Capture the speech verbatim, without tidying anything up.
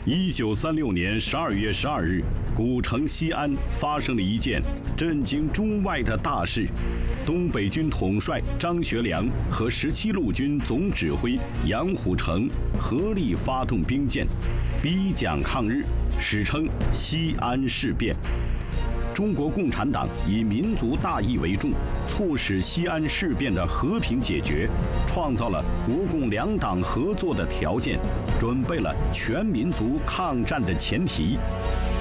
一九三六年十二月十二日，古城西安发生了一件震惊中外的大事：东北军统帅张学良和十七路军总指挥杨虎城合力发动兵谏，逼蒋抗日，史称西安事变。中国共产党以民族大义为重，促使西安事变的和平解决，创造了国共两党合作的条件，准备了全民族抗战的前提。